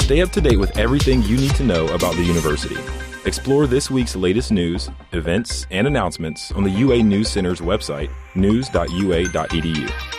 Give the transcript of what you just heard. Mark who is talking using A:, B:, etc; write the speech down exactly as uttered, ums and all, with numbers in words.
A: Stay up to date with everything you need to know about the university. Explore this week's latest news, events, and announcements on the U A News Center's website, news dot u a dot e d u.